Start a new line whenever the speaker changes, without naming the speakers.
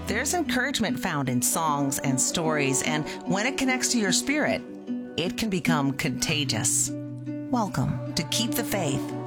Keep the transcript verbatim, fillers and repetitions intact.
There's encouragement found in songs and stories, and when it connects to your spirit, it can become contagious. Welcome to Keep the Faith